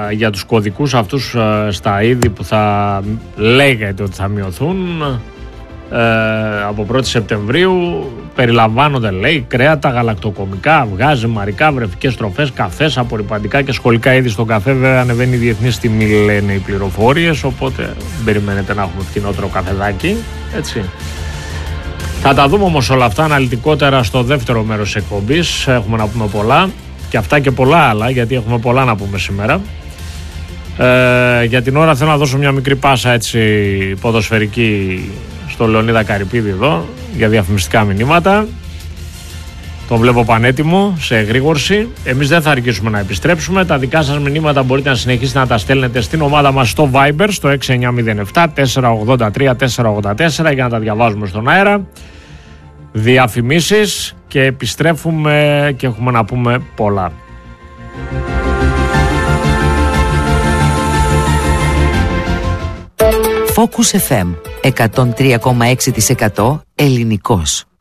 για τους κωδικούς αυτούς στα είδη που θα λέγεται ότι θα μειωθούν από 1η Σεπτεμβρίου, περιλαμβάνονται, λέει, κρέατα, γαλακτοκομικά, αυγά, ζυμαρικά, βρεφικές τροφές, καφές, απορρυπαντικά και σχολικά είδη. Στον καφέ βέβαια ανεβαίνει η διεθνή τιμή, λένε οι πληροφορίες, οπότε περιμένετε να έχουμε φτηνότερο καφεδάκι, έτσι. Θα τα δούμε όμως όλα αυτά αναλυτικότερα στο δεύτερο μέρος της εκπομπής. Έχουμε να πούμε πολλά και αυτά και πολλά άλλα, γιατί έχουμε πολλά να πούμε σήμερα. Για την ώρα θέλω να δώσω μια μικρή πάσα, έτσι, ποδοσφαιρική στο Λεωνίδα Καρυπίδη εδώ για διαφημιστικά μηνύματα. Τον βλέπω πανέτοιμο σε εγρήγορση. Εμείς δεν θα αργήσουμε να επιστρέψουμε. Τα δικά σας μηνύματα μπορείτε να συνεχίσετε να τα στέλνετε στην ομάδα μας στο Viber στο 6907 483 484 για να τα διαβάζουμε στον αέρα. Διαφημίσεις και επιστρέφουμε και έχουμε να πούμε πολλά. Focus FM 103,6% ελληνικός.